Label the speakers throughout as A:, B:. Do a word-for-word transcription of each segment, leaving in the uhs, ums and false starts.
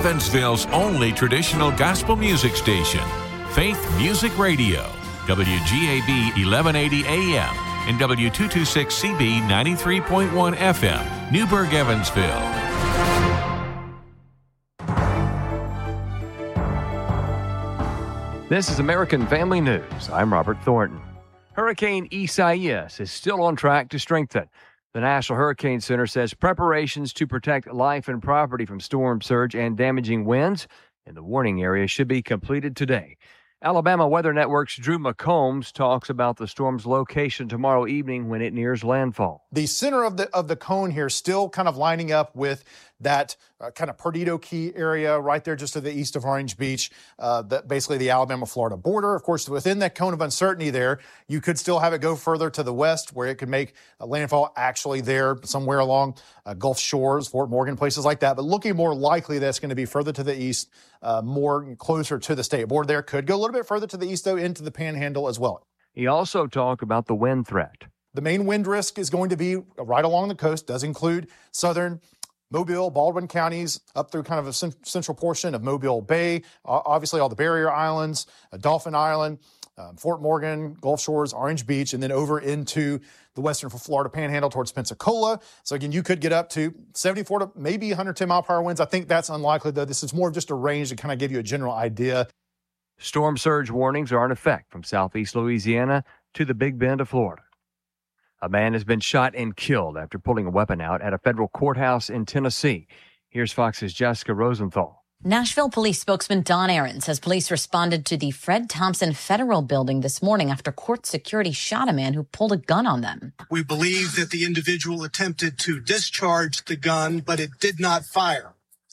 A: Evansville's only traditional gospel music station, Faith Music Radio, W G A B eleven eighty A M and W two twenty-six C B ninety-three point one F M, Newburgh, Evansville.
B: This is American Family News. I'm Robert Thornton. Hurricane Isaias is still on track to strengthen. The National Hurricane Center says preparations to protect life and property from storm surge and damaging winds in the warning area should be completed today. Alabama Weather Network's Drew McCombs talks about the storm's location tomorrow evening when it nears landfall.
C: The center of the of the cone here still kind of lining up with that uh, kind of Perdido Key area right there just to the east of Orange Beach, uh, the, basically the Alabama-Florida border. Of course, within that cone of uncertainty there, you could still have it go further to the west where it could make a landfall actually there somewhere along uh, Gulf Shores, Fort Morgan, places like that. But looking more likely that's going to be further to the east, uh, more closer to the state border there. Could go a little bit further to the east, though, into the Panhandle as well.
B: He also talked about the wind threat.
C: The main wind risk is going to be right along the coast, does include southern Mobile, Baldwin counties, up through kind of a central portion of Mobile Bay, uh, obviously all the barrier islands, uh, Dauphin Island, um, Fort Morgan, Gulf Shores, Orange Beach, and then over into the western Florida Panhandle towards Pensacola. So again, you could get up to seventy-four to maybe one hundred ten mile per hour winds. I think that's unlikely, though. This is more of just a range to kind of give you a general idea.
B: Storm surge warnings are in effect from southeast Louisiana to the Big Bend of Florida. A man has been shot and killed after pulling a weapon out at a federal courthouse in Tennessee. Here's Fox's Jessica Rosenthal.
D: Nashville police spokesman Don Aaron says police responded to the Fred Thompson Federal Building this morning after court security shot a man who pulled a gun on them.
E: We believe that the individual attempted to discharge the gun, but it did not fire.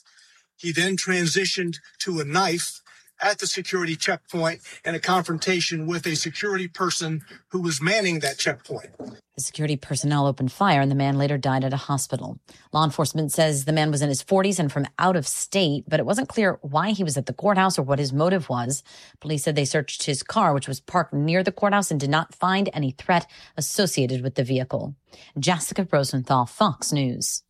E: He then transitioned to a knife at the security checkpoint and a confrontation with a security person who was manning that checkpoint.
D: The security personnel opened fire and the man later died at a hospital. Law enforcement says the man was in his forties and from out of state, but it wasn't clear why he was at the courthouse or what his motive was. Police said they searched his car, which was parked near the courthouse, and did not find any threat associated with the vehicle. Jessica Rosenthal, Fox News.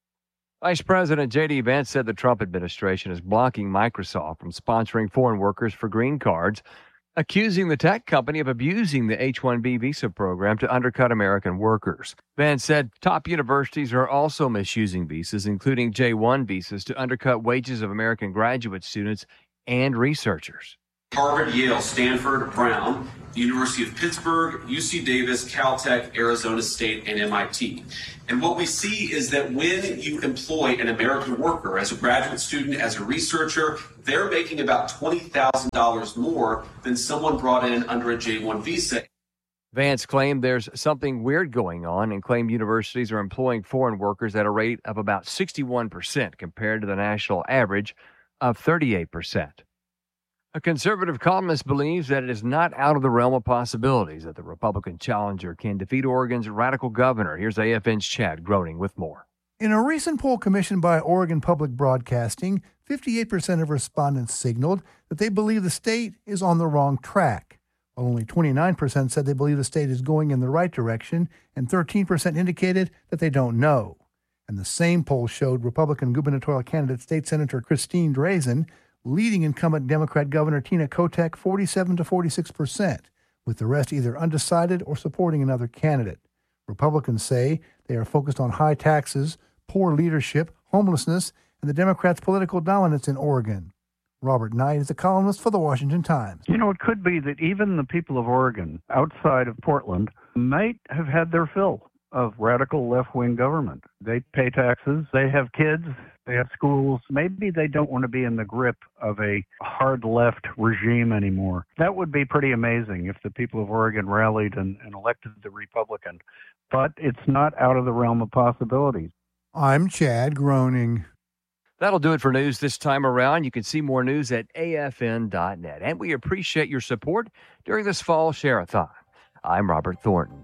B: Vice President J D Vance said the Trump administration is blocking Microsoft from sponsoring foreign workers for green cards, accusing the tech company of abusing the H one B visa program to undercut American workers. Vance said top universities are also misusing visas, including J one visas, to undercut wages of American graduate students and researchers.
F: Harvard, Yale, Stanford, Brown, the University of Pittsburgh, U C Davis, Caltech, Arizona State, and M I T. And what we see is that when you employ an American worker as a graduate student, as a researcher, they're making about twenty thousand dollars more than someone brought in under a J one visa.
B: Vance claimed there's something weird going on and claimed universities are employing foreign workers at a rate of about sixty-one percent compared to the national average of thirty-eight percent. A conservative columnist believes that it is not out of the realm of possibilities that the Republican challenger can defeat Oregon's radical governor. Here's A F N's Chad Groening with more.
G: In a recent poll commissioned by Oregon Public Broadcasting, fifty-eight percent of respondents signaled that they believe the state is on the wrong track, while only twenty-nine percent said they believe the state is going in the right direction, and thirteen percent indicated that they don't know. And the same poll showed Republican gubernatorial candidate State Senator Christine Drazan leading incumbent Democrat Governor Tina Kotek forty-seven to forty-six percent, with the rest either undecided or supporting another candidate. Republicans say they are focused on high taxes, poor leadership, homelessness, and the Democrats' political dominance in Oregon. Robert Knight is a columnist for the Washington Times.
H: You know, it could be that even the people of Oregon, outside of Portland, might have had their fill of radical left-wing government. They pay taxes, they have kids, they have schools. Maybe they don't want to be in the grip of a hard left regime anymore. That would be pretty amazing if the people of Oregon rallied and, and elected the Republican. But it's not out of the realm of possibilities.
G: I'm Chad Groening.
B: That'll do it for news this time around. You can see more news at A F N dot net. And we appreciate your support during this fall share-a-thon. I'm Robert Thornton.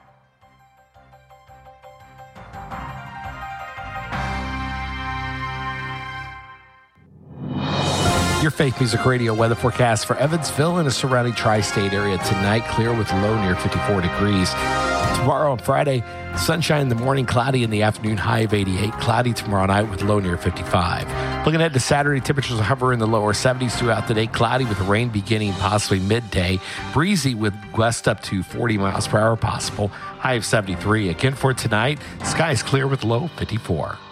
I: Your Faith Music Radio weather forecast for Evansville and the surrounding tri-state area tonight. Clear with low near fifty-four degrees. Tomorrow on Friday, sunshine in the morning, cloudy in the afternoon, high of eighty-eight. Cloudy tomorrow night with low near fifty-five. Looking ahead to Saturday, temperatures will hover in the lower seventies throughout the day. Cloudy with rain beginning possibly midday. Breezy with gust up to forty miles per hour possible. High of seventy-three. Again for tonight, skies clear with low fifty-four.